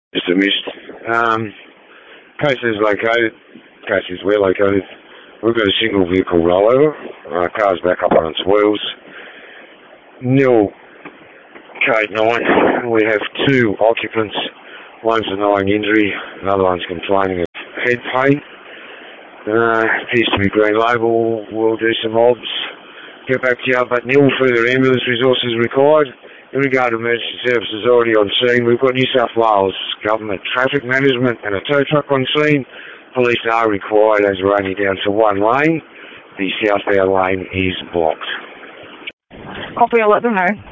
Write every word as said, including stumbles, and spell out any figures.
Dismissed. Um, case is located. Case is we're located. We've got a single vehicle rollover. Uh, car's back up on its wheels. Nil K nine. We have two occupants. One's denying injury. Another one's complaining of head pain. Uh, appears to be green label. We'll do some obs. Get back to you, but nil further ambulance resources required. In regard to emergency services already on scene, we've got New South Wales Government Traffic Management and a tow truck on scene. Police are required as we're only down to one lane. The southbound lane is blocked. Copy, I'll let them know.